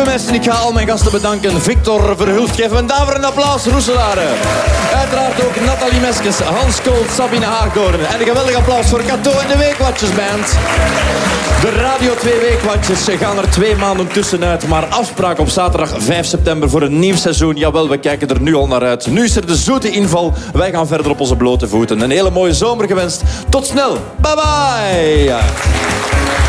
lieve mensen, ik ga al mijn gasten bedanken. Victor Verhulst, geef een daverend applaus, Roeselare. Uiteraard ook Nathalie Meskes, Hans Kool, Sabine Haagdoorn. En een geweldig applaus voor Cato en de Weekwatchersband. De Radio 2 Weekwatchers gaan er 2 maanden tussenuit. Maar afspraak op zaterdag 5 september voor een nieuw seizoen. Jawel, we kijken er nu al naar uit. Nu is er de zoete inval. Wij gaan verder op onze blote voeten. Een hele mooie zomer gewenst. Tot snel. Bye bye.